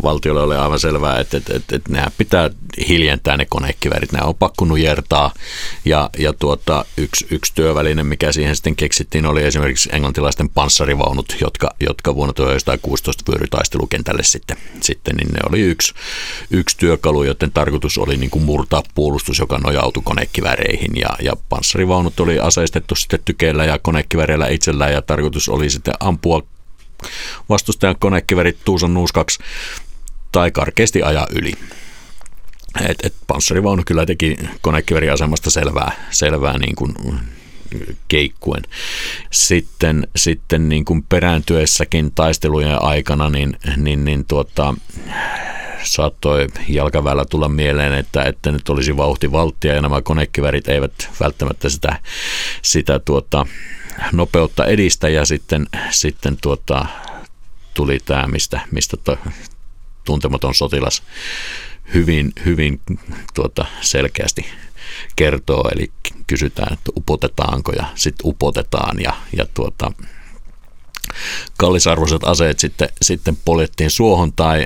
valtiolle oli aivan selvää, että nämä pitää hiljentää ne konekivärit, nämä on pakko nujertaa. Ja yksi työväline, mikä siihen sitten keksittiin, oli esimerkiksi englantilaisten panssarivaunut, jotka vuonna 1916 vyöry taistelukentälle sitten, niin ne oli yksi työkalu, joten tarkoitus oli niin kuin murtaa puolustus, joka nojautui konekiväreihin, ja panssarivaunut oli aseistettu sitten tykeillä ja konekiväreillä itsellään, ja tarkoitus oli sitten ampua vastustajan konekivärit tuusan nuuskaksi tai karkeasti ajaa yli. Panssarivaunu kyllä teki konekiväriasemasta selvää niin kuin keikkuen. Sitten niin kuin perääntyessäkin taistelujen aikana saattoi jalkaväellä tulla mieleen, että nyt olisi vauhtivalttia ja nämä konekivärit eivät välttämättä sitä nopeutta edistä, ja sitten tuli tämä, mistä tuntematon sotilas hyvin selkeästi kertoo, eli kysytään, että upotetaanko, ja sitten upotetaan, ja kallisarvoiset aseet sitten poljettiin suohon tai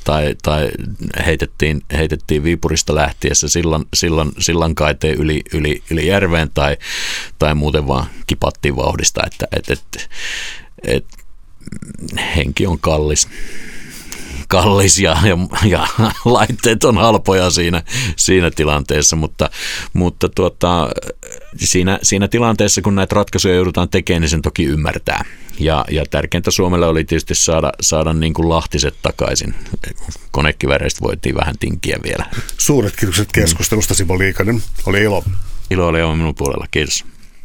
heitettiin Viipurista lähtiessä sillan kaiteen yli järveen tai muuten vaan kipattiin vauhdista, että henki on kallis ja laitteet on halpoja siinä tilanteessa, mutta siinä tilanteessa, kun näitä ratkaisuja joudutaan tekemään, niin sen toki ymmärtää. Ja tärkeintä Suomelle oli tietysti saada niin kuin lahtiset takaisin. Konekiväreistä voitiin vähän tinkiä vielä. Suuret kiitokset keskustelusta, Simo Liikanen. Oli ilo. Ilo oli aivan minun puolella. Kiitos.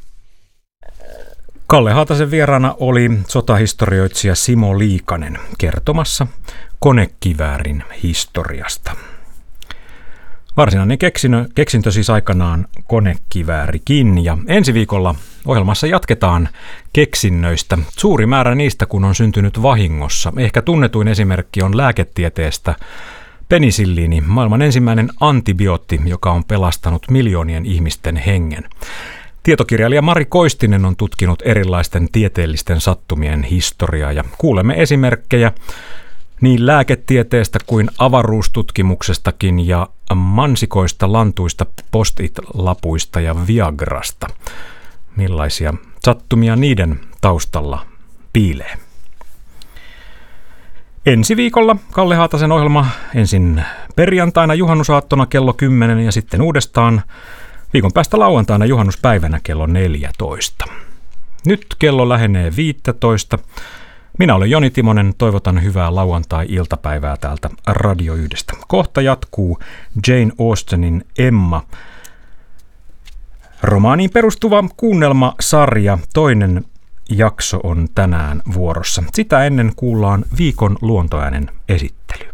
Kalle Haatasen vieraana oli sotahistorioitsija Simo Liikanen kertomassa konekiväärin historiasta. Varsinainen keksintö siis aikanaan konekiväärikin, ja ensi viikolla ohjelmassa jatketaan keksinnöistä. Suuri määrä niistä, kun on syntynyt vahingossa. Ehkä tunnetuin esimerkki on lääketieteestä penisilliini, maailman ensimmäinen antibiootti, joka on pelastanut miljoonien ihmisten hengen. Tietokirjailija Mari Koistinen on tutkinut erilaisten tieteellisten sattumien historiaa, ja kuulemme esimerkkejä niin lääketieteestä kuin avaruustutkimuksestakin ja mansikoista, lantuista, post-it-lapuista ja Viagrasta. Millaisia sattumia niiden taustalla piilee? Ensi viikolla Kalle Haatasen ohjelma ensin perjantaina juhannusaattona kello 10 ja sitten uudestaan viikon päästä lauantaina juhannuspäivänä kello 14. Nyt kello lähenee 15. Minä olen Joni Timonen, toivotan hyvää lauantai-iltapäivää täältä Radio 1:stä. Kohta jatkuu Jane Austenin Emma. Romaaniin perustuva kuunnelmasarja, toinen jakso on tänään vuorossa. Sitä ennen kuullaan viikon luontoäänen esittely.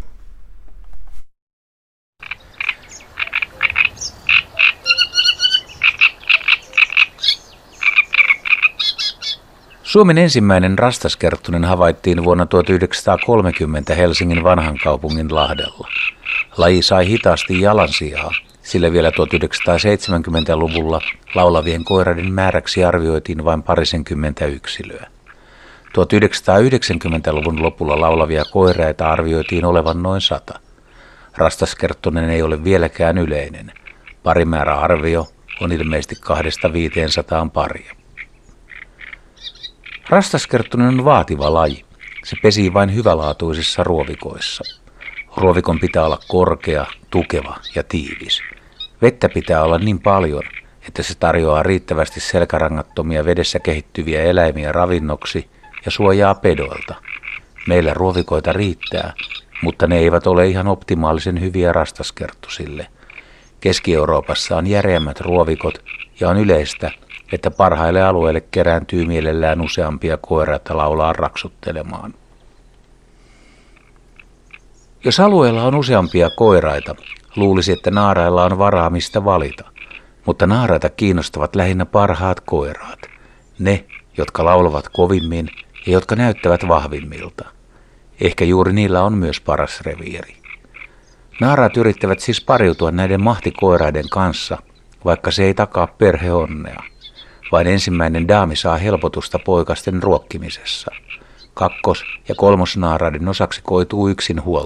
Suomen ensimmäinen rastaskerttunen havaittiin vuonna 1930 Helsingin vanhankaupungin Lahdella. Laji sai hitaasti jalansijaa, sillä vielä 1970-luvulla laulavien koiraiden määräksi arvioitiin vain parisenkymmentä yksilöä. 1990-luvun lopulla laulavia koiraita arvioitiin olevan noin 100. Rastaskerttunen ei ole vieläkään yleinen. Parimääräarvio on ilmeisesti 200–500 paria. Rastaskerttunen on vaativa laji. Se pesii vain hyvälaatuisissa ruovikoissa. Ruovikon pitää olla korkea, tukeva ja tiivis. Vettä pitää olla niin paljon, että se tarjoaa riittävästi selkärangattomia vedessä kehittyviä eläimiä ravinnoksi ja suojaa pedoilta. Meillä ruovikoita riittää, mutta ne eivät ole ihan optimaalisen hyviä rastaskerttusille. Keski-Euroopassa on järeämmät ruovikot ja on yleistä, että parhaille alueille kerääntyy mielellään useampia koiraita laulaa raksuttelemaan. Jos alueella on useampia koiraita, luulisi, että naarailla on varaa mistä valita, mutta naaraita kiinnostavat lähinnä parhaat koiraat, ne, jotka laulavat kovimmin ja jotka näyttävät vahvimmilta. Ehkä juuri niillä on myös paras reviiri. Naaraat yrittävät siis pariutua näiden mahtikoiraiden kanssa, vaikka se ei takaa perheonnea. Vain ensimmäinen daami saa helpotusta poikasten ruokkimisessa. Kakkos- ja kolmosnaaraiden osaksi koituu yksinhuoltajuus.